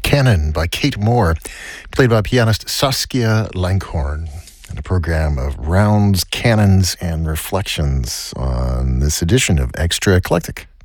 Canon by Kate Moore, played by pianist Saskia Langhorn, and a program of rounds, canons, and reflections on this edition of Extra Eclectic.